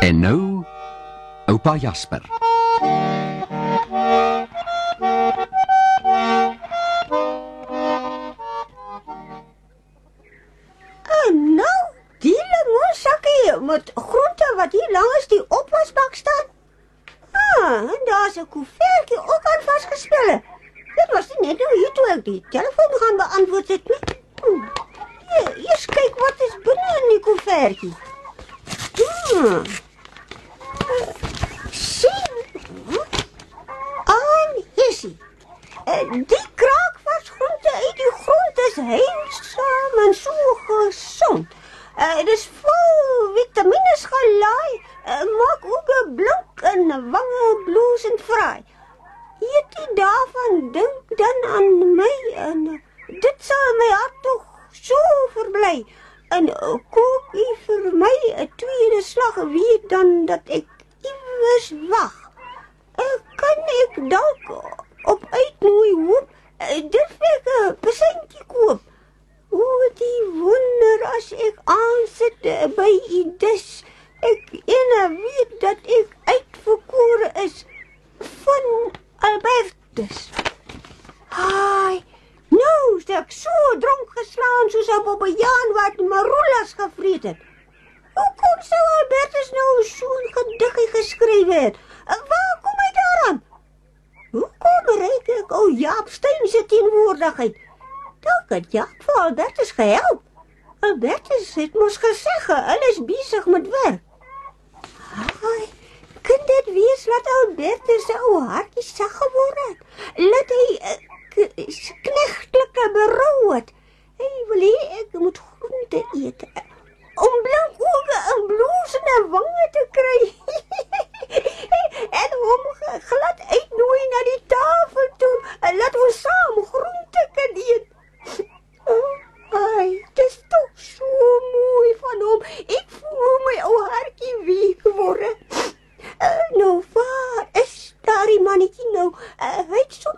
En nou, oupa Jasper. En nou, die limoensakkie met groente wat hier langs die opwasbak staan. En daar's 'n koevertjie ook aan vasgespel. Dit was net nou hier toe ek die telefoon gaan beantwoord het nie. Eers kyk wat is binne in die koevertjie. Sien. Hissie. Die kraakvasgroente uit die grond is heilsaam en so gesond. Dit is vol vitamines gelaai, maak oë blink en wange bloesend fraai. Eet die daarvan, dink dan aan my en dit sal my hart toch so verbly. En kook u vir my 'n tweede slag, weet dan dat ek iewers wag. Kan ek dalk op uitnooi hoop, dit ek 'n persentjie koop. Die wonder as ek aansit by u dis, ek weet dat ek uitverkore is van Albertus. Haai, nou is ek so dronk geslaan soos 'n bobbejaan wat maroelas gevreet het. Hoekom sou Albertus nou so'n gediggie geskryf het? Waar kom hy daaraan? Hoekom reik ek ou Jaap Steyn se teenwoordigheid? Dalk het Jaap vir Albertus gehelp. Albertus het mos gesê hulle is besig met werk. Haai, kan dit wees dat Albertus se ou hartjie sag geword het? Laat hy knegtelike berou het. Hy wil hê ek moet groente eet om blank oë en bloesende wange te kry. En hom glad uitnooi na die tafel toe en laat ons saam groente kan eet. Dit is toch so mooi van hom. Ek voel my ou hartjie week word. Nou, waar is daardie mannetjie nou? Hy het so